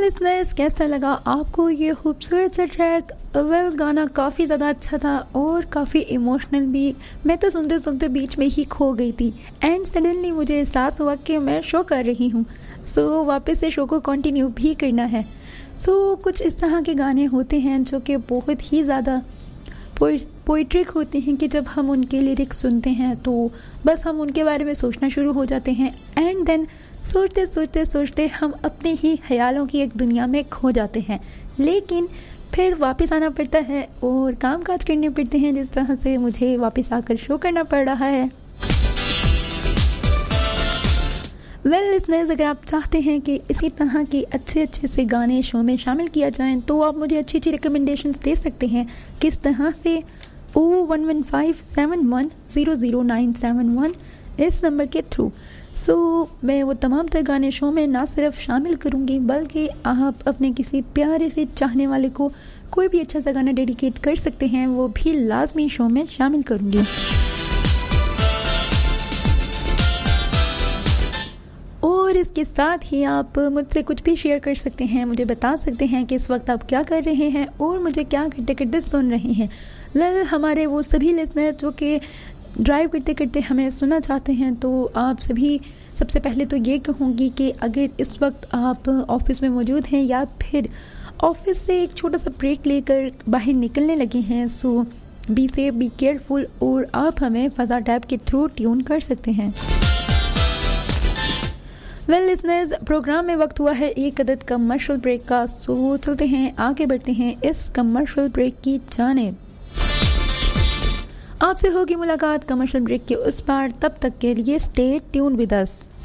Listeners, कैसा लगा आपको ये खूबसूरत सा ट्रैक? गाना काफ़ी ज़्यादा अच्छा था और काफ़ी इमोशनल भी। मैं तो सुनते सुनते बीच में ही खो गई थी एंड सडनली मुझे एहसास हुआ कि मैं शो कर रही हूँ, सो वापस से शो को कंटिन्यू भी करना है। सो कुछ इस तरह के गाने होते हैं जो कि बहुत ही ज़्यादा पोइट्रिक होते हैं कि जब हम उनके लिरिक्स सुनते हैं तो बस हम उनके बारे में सोचना शुरू हो जाते हैं एंड देन सोचते सोचते सोचते हम अपने ही ख्यालों की एक दुनिया में खो जाते हैं, लेकिन फिर वापस आना पड़ता है और काम काज करने पड़ते हैं, जिस तरह से मुझे वापस आकर शो करना पड़ रहा है। लिसनर्स, अगर आप चाहते हैं कि इसी तरह के अच्छे अच्छे से गाने शो में शामिल किया जाएं तो आप मुझे अच्छी अच्छी रिकमेंडेशंस दे सकते हैं। किस तरह से 011571000971 इस नंबर के थ्रू। सो मैं वो तमाम तरह गाने शो में ना सिर्फ शामिल करूंगी बल्कि आप अपने किसी प्यारे से चाहने वाले को कोई भी अच्छा सा गाना डेडिकेट कर सकते हैं, वो भी लाजमी शो में शामिल करूंगी। और इसके साथ ही आप मुझसे कुछ भी शेयर कर सकते हैं, मुझे बता सकते हैं कि इस वक्त आप क्या कर रहे हैं और मुझे क्या करते करते सुन रहे हैं। हमारे वो सभी लिसनर जो कि ड्राइव करते करते हमें सुनना चाहते हैं, तो आप सभी सबसे पहले तो ये कहूँगी कि अगर इस वक्त आप ऑफिस में मौजूद हैं या फिर ऑफिस से एक छोटा सा ब्रेक लेकर बाहर निकलने लगे हैं, सो बी सेफ, बी केयरफुल और आप हमें फजा टैब के थ्रू ट्यून कर सकते हैं। लिसनर्स, प्रोग्राम में वक्त हुआ है एक अदद कमर्शियल ब्रेक का, सो चलते हैं, आगे बढ़ते हैं इस कमर्शियल ब्रेक की जानिब। आपसे होगी मुलाकात कमर्शियल ब्रेक के उस पार, तब तक के लिए स्टे ट्यून विद अस।